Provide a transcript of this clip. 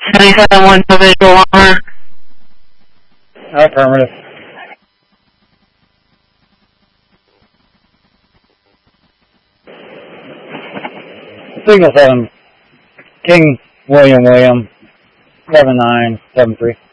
77-1 to visual over. Affirmative. Signal 7, King William, 7973.